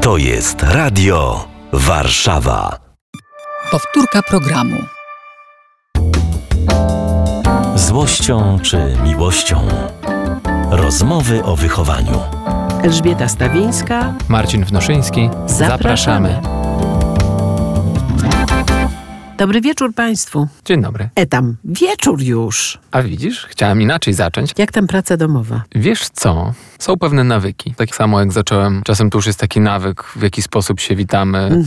To jest Radio Warszawa. Powtórka programu. Złością czy miłością? Rozmowy o wychowaniu. Elżbieta Stawińska, Marcin Wnoszyński. Zapraszamy. Dobry wieczór Państwu. Dzień dobry. Tam wieczór już. A widzisz, chciałam inaczej zacząć. Jak tam praca domowa? Wiesz co? Są pewne nawyki. Tak samo jak zacząłem, czasem to już jest taki nawyk, w jaki sposób się witamy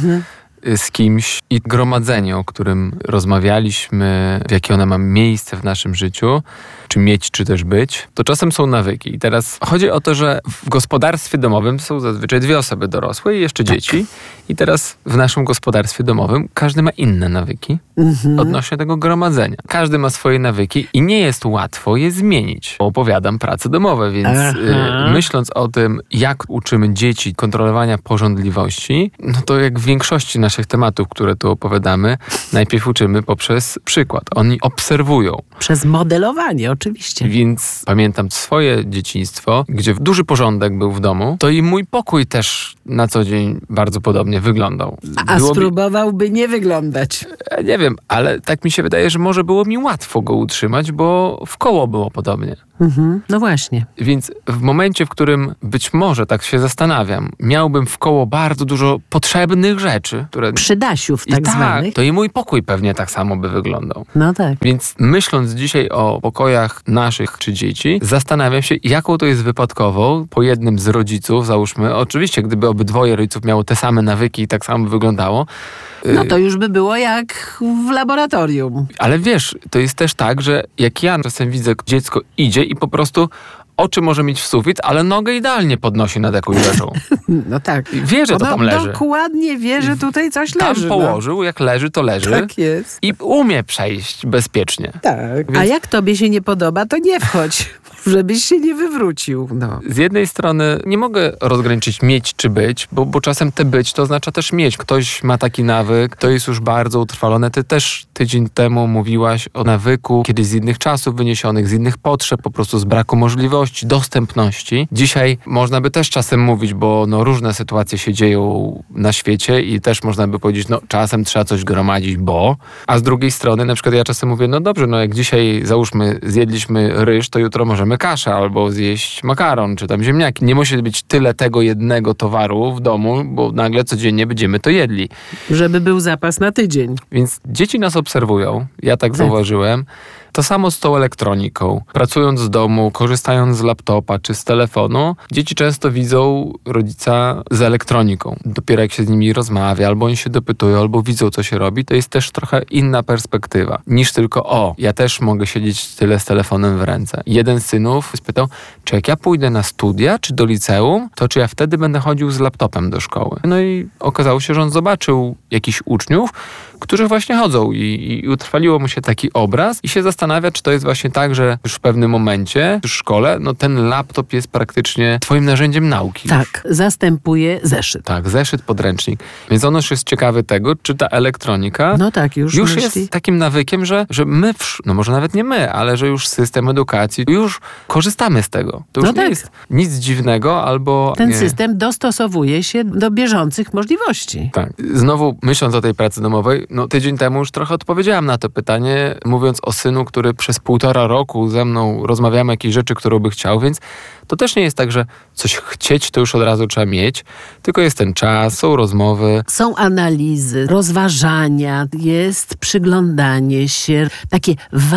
z kimś. I gromadzenie, o którym rozmawialiśmy, w jakie one ma miejsce w naszym życiu, czy mieć, czy też być, to czasem są nawyki. I teraz chodzi o to, że w gospodarstwie domowym są zazwyczaj dwie osoby dorosłe i jeszcze dzieci. I teraz w naszym gospodarstwie domowym każdy ma inne nawyki odnośnie tego gromadzenia. Każdy ma swoje nawyki i nie jest łatwo je zmienić. Opowiadam prace domowe, więc myśląc o tym, jak uczymy dzieci kontrolowania pożądliwości, no to jak w większości naszych tematów, które tu opowiadamy, najpierw uczymy poprzez przykład. Oni obserwują. Przez modelowanie, oczywiście. Więc pamiętam swoje dzieciństwo, gdzie duży porządek był w domu, to i mój pokój też na co dzień bardzo podobnie wyglądał. A spróbowałby nie wyglądać. Nie wiem, ale tak mi się wydaje, że może było mi łatwo go utrzymać, bo w koło było podobnie. No właśnie. Więc w momencie, w którym być może, tak się zastanawiam, miałbym w koło bardzo dużo potrzebnych rzeczy, które... Przydasiów tak zwanych. To i mój pokój pewnie tak samo by wyglądał. No tak. Więc myśląc dzisiaj o pokojach naszych czy dzieci, zastanawiam się, jaką to jest wypadkową po jednym z rodziców, załóżmy, oczywiście gdyby obydwoje rodziców miało te same nawyki i tak samo by wyglądało, no to już by było jak w laboratorium. Ale wiesz, to jest też tak, że jak ja czasem widzę, dziecko idzie i po prostu oczy może mieć w sufit, ale nogę idealnie podnosi nad jakąś rzeczą. No tak. Wie, że to tam leży. Dokładnie wie, że tutaj coś leży. Tam położył, jak leży, to leży. Tak jest. I umie przejść bezpiecznie. Tak. Więc... A jak tobie się nie podoba, to nie wchodź, żebyś się nie wywrócił. No. Z jednej strony nie mogę rozgraniczyć mieć czy być, bo czasem te być to oznacza też mieć. Ktoś ma taki nawyk, to jest już bardzo utrwalone. Ty też tydzień temu mówiłaś o nawyku, kiedyś z innych czasów wyniesionych, z innych potrzeb, po prostu z braku możliwości, dostępności. Dzisiaj można by też czasem mówić, bo różne sytuacje się dzieją na świecie i też można by powiedzieć, czasem trzeba coś gromadzić, bo... A z drugiej strony na przykład ja czasem mówię, dobrze, jak dzisiaj załóżmy zjedliśmy ryż, to jutro możemy kaszę albo zjeść makaron, czy tam ziemniaki. Nie musi być tyle tego jednego towaru w domu, bo nagle codziennie będziemy to jedli. Żeby był zapas na tydzień. Więc dzieci nas obserwują, ja tak zauważyłem. To samo z tą elektroniką. Pracując z domu, korzystając z laptopa czy z telefonu, dzieci często widzą rodzica z elektroniką. Dopiero jak się z nimi rozmawia, albo oni się dopytują, albo widzą, co się robi, to jest też trochę inna perspektywa, niż tylko ja też mogę siedzieć tyle z telefonem w ręce. Jeden z synów spytał, czy jak ja pójdę na studia, czy do liceum, to czy ja wtedy będę chodził z laptopem do szkoły. No i okazało się, że on zobaczył jakichś uczniów, którzy właśnie chodzą i utrwaliło mu się taki obraz i się zastanawia, czy to jest właśnie tak, że już w pewnym momencie w szkole, ten laptop jest praktycznie twoim narzędziem nauki. Tak, zastępuje zeszyt. Tak, zeszyt, podręcznik. Więc on już jest ciekawy tego, czy ta elektronika już jest takim nawykiem, że my, może nawet nie my, ale że już system edukacji, już korzystamy z tego. To już nie jest nic dziwnego, albo... Ten system dostosowuje się do bieżących możliwości. Tak. Znowu myśląc o tej pracy domowej, tydzień temu już trochę odpowiedziałam na to pytanie, mówiąc o synu, który przez 1,5 roku ze mną rozmawiamy jakieś rzeczy, które by chciał, więc to też nie jest tak, że coś chcieć to już od razu trzeba mieć, tylko jest ten czas, są rozmowy. Są analizy, rozważania, jest przyglądanie się, takie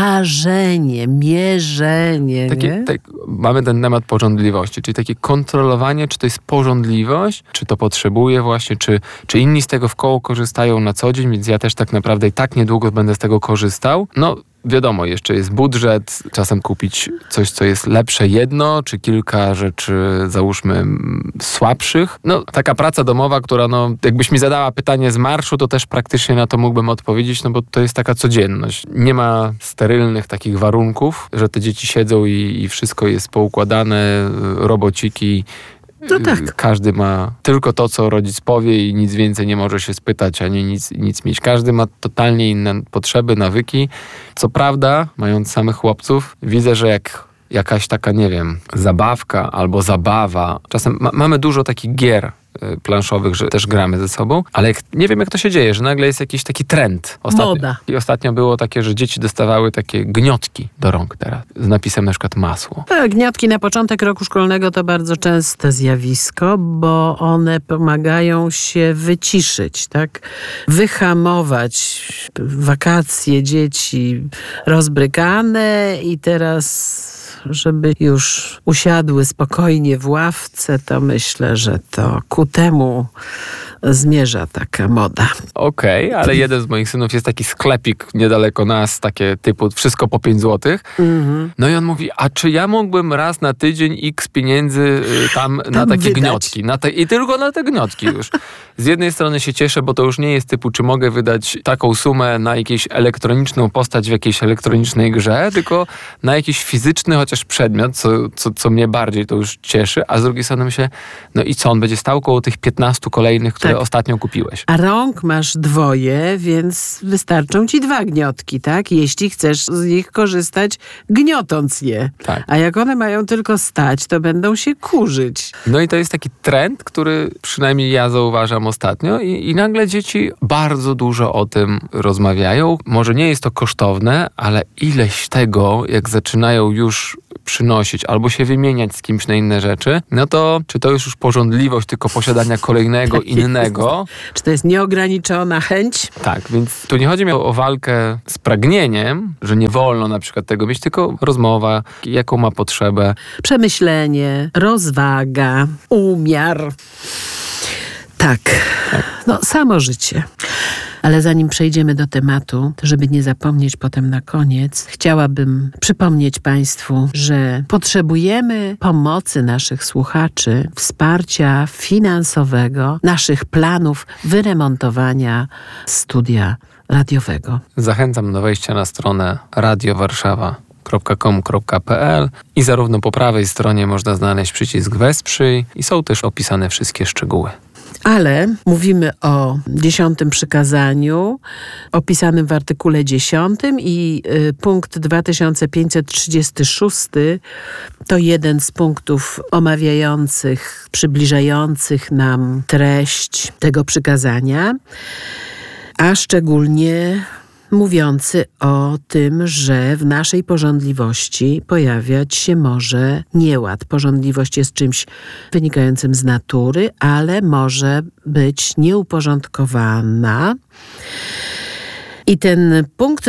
ważenie, mierzenie. Mamy ten temat pożądliwości, czyli takie kontrolowanie, czy to jest pożądliwość, czy to potrzebuje właśnie, czy inni z tego w koło korzystają na co dzień, więc ja też tak naprawdę i tak niedługo będę z tego korzystał. Wiadomo, jeszcze jest budżet, czasem kupić coś, co jest lepsze jedno, czy kilka rzeczy, załóżmy, słabszych. Taka praca domowa, która, jakbyś mi zadała pytanie z marszu, to też praktycznie na to mógłbym odpowiedzieć, bo to jest taka codzienność. Nie ma sterylnych takich warunków, że te dzieci siedzą i wszystko jest poukładane, robociki. To tak. Każdy ma tylko to, co rodzic powie i nic więcej nie może się spytać, ani nic mieć. Każdy ma totalnie inne potrzeby, nawyki. Co prawda, mając samych chłopców, widzę, że jakaś taka, zabawka albo zabawa. Czasem mamy dużo takich gier planszowych, że też gramy ze sobą, ale nie wiem, jak to się dzieje, że nagle jest jakiś taki trend. Moda. I ostatnio było takie, że dzieci dostawały takie gniotki do rąk teraz, z napisem na przykład masło. Gniotki na początek roku szkolnego to bardzo częste zjawisko, bo one pomagają się wyciszyć, tak? Wyhamować wakacje dzieci rozbrykane i teraz, żeby już usiadły spokojnie w ławce, to myślę, że to ku temu zmierza taka moda. Okej, ale jeden z moich synów jest taki sklepik niedaleko nas, takie typu wszystko po 5 zł. No i on mówi, a czy ja mógłbym raz na tydzień x pieniędzy tam na takie wydać. gniotki? I tylko na te gniotki już. Z jednej strony się cieszę, bo to już nie jest typu, czy mogę wydać taką sumę na jakąś elektroniczną postać w jakiejś elektronicznej grze, tylko na jakiś fizyczny chociaż przedmiot, co mnie bardziej to już cieszy, a z drugiej strony myślę, no i co, on będzie stał koło tych 15 kolejnych, które ostatnio kupiłeś. A rąk masz 2, więc wystarczą ci 2 gniotki, tak? Jeśli chcesz z nich korzystać, gniotąc je. Tak. A jak one mają tylko stać, to będą się kurzyć. No i to jest taki trend, który przynajmniej ja zauważam ostatnio i nagle dzieci bardzo dużo o tym rozmawiają. Może nie jest to kosztowne, ale ileś tego, jak zaczynają już przynosić albo się wymieniać z kimś na inne rzeczy, no to czy to już pożądliwość tylko posiadania kolejnego innego? Czy to jest nieograniczona chęć? Tak, więc tu nie chodzi mi o walkę z pragnieniem, że nie wolno na przykład tego mieć, tylko rozmowa, jaką ma potrzebę. Przemyślenie, rozwaga, umiar. Tak. No, samo życie. Ale zanim przejdziemy do tematu, to żeby nie zapomnieć potem na koniec, chciałabym przypomnieć Państwu, że potrzebujemy pomocy naszych słuchaczy, wsparcia finansowego, naszych planów wyremontowania studia radiowego. Zachęcam do wejścia na stronę radiowarszawa.com.pl i zarówno po prawej stronie można znaleźć przycisk Wesprzyj i są też opisane wszystkie szczegóły. Ale mówimy o 10 przykazaniu opisanym w artykule 10 i punkt 2536 to jeden z punktów omawiających, przybliżających nam treść tego przykazania, a szczególnie mówiący o tym, że w naszej pożądliwości pojawiać się może nieład. Pożądliwość jest czymś wynikającym z natury, ale może być nieuporządkowana. I ten punkt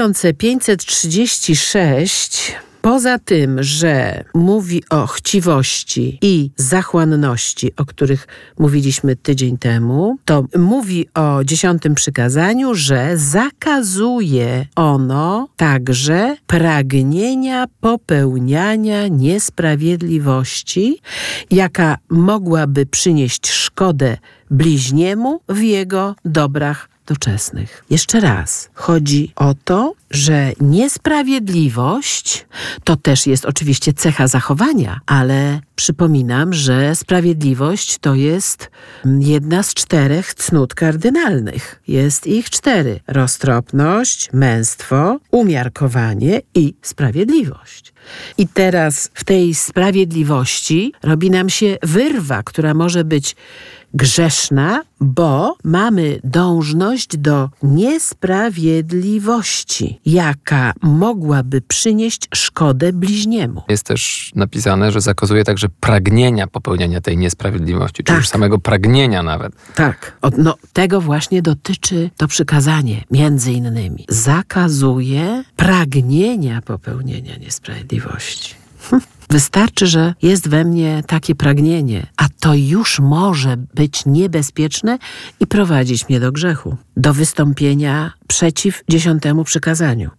2536 poza tym, że mówi o chciwości i zachłanności, o których mówiliśmy tydzień temu, to mówi o 10 przykazaniu, że zakazuje ono także pragnienia popełniania niesprawiedliwości, jaka mogłaby przynieść szkodę bliźniemu w jego dobrach doczesnych. Jeszcze raz, chodzi o to, że niesprawiedliwość to też jest oczywiście cecha zachowania, ale przypominam, że sprawiedliwość to jest jedna z 4 cnót kardynalnych. Jest ich 4. Roztropność, męstwo, umiarkowanie i sprawiedliwość. I teraz w tej sprawiedliwości robi nam się wyrwa, która może być grzeszna, bo mamy dążność do niesprawiedliwości, jaka mogłaby przynieść szkodę bliźniemu. Jest też napisane, że zakazuje także pragnienia popełniania tej niesprawiedliwości, czy Tak. już samego pragnienia nawet. Tak, no tego właśnie dotyczy to przykazanie, między innymi. Zakazuje pragnienia popełnienia niesprawiedliwości. Wystarczy, że jest we mnie takie pragnienie, a to już może być niebezpieczne i prowadzić mnie do grzechu, do wystąpienia przeciw 10 przykazaniu.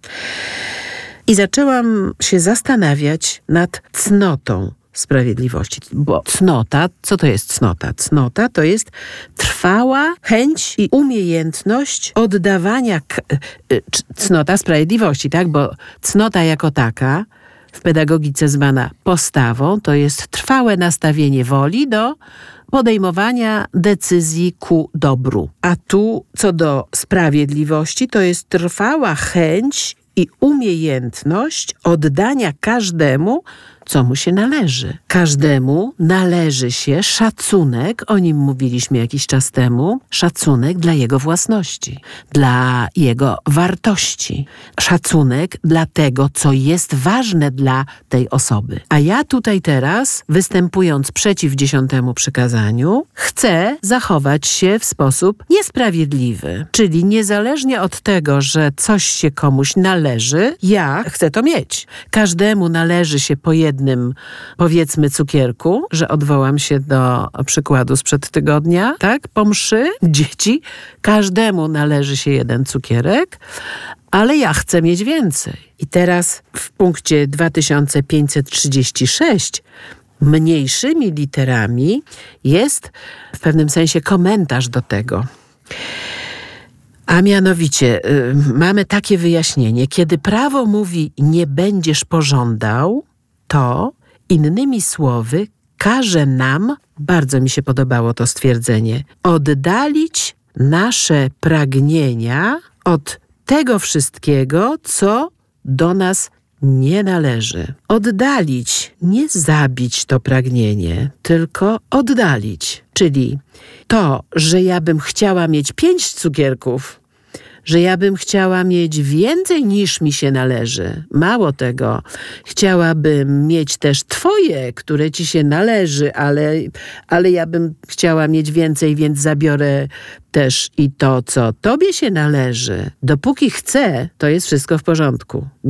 I zaczęłam się zastanawiać nad cnotą sprawiedliwości. Bo cnota, co to jest cnota? Cnota to jest trwała chęć i umiejętność oddawania cnota sprawiedliwości, tak? Bo cnota jako taka w pedagogice zwana postawą to jest trwałe nastawienie woli do podejmowania decyzji ku dobru. A tu co do sprawiedliwości to jest trwała chęć i umiejętność oddania każdemu, co mu się należy. Każdemu należy się szacunek, o nim mówiliśmy jakiś czas temu, szacunek dla jego własności, dla jego wartości, szacunek dla tego, co jest ważne dla tej osoby. A ja tutaj teraz, występując przeciw 10. przykazaniu, chcę zachować się w sposób niesprawiedliwy. Czyli niezależnie od tego, że coś się komuś należy, ja chcę to mieć. Każdemu należy się po jednym, powiedzmy, cukierku, że odwołam się do przykładu sprzed tygodnia, tak? Po mszy dzieci, każdemu należy się jeden cukierek, ale ja chcę mieć więcej. I teraz w punkcie 2536 mniejszymi literami jest w pewnym sensie komentarz do tego. A mianowicie mamy takie wyjaśnienie. Kiedy prawo mówi nie będziesz pożądał, to innymi słowy każe nam, bardzo mi się podobało to stwierdzenie, oddalić nasze pragnienia od tego wszystkiego, co do nas nie należy. Oddalić, nie zabić to pragnienie, tylko oddalić. Czyli to, że ja bym chciała mieć 5 cukierków, że ja bym chciała mieć więcej niż mi się należy. Mało tego, chciałabym mieć też twoje, które ci się należy, ale ja bym chciała mieć więcej, więc zabiorę też i to, co tobie się należy. Dopóki chcę, to jest wszystko w porządku.